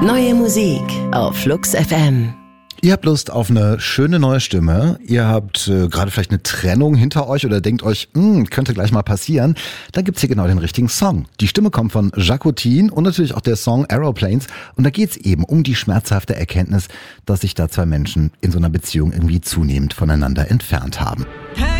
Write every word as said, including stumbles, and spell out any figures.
Neue Musik auf Flux F M. Ihr habt Lust auf eine schöne neue Stimme, ihr habt äh, gerade vielleicht eine Trennung hinter euch oder denkt euch, hm, könnte gleich mal passieren, dann gibt's hier genau den richtigen Song. Die Stimme kommt von Jacqueline und natürlich auch der Song Aeroplanes und da geht's eben um die schmerzhafte Erkenntnis, dass sich da zwei Menschen in so einer Beziehung irgendwie zunehmend voneinander entfernt haben. Hey.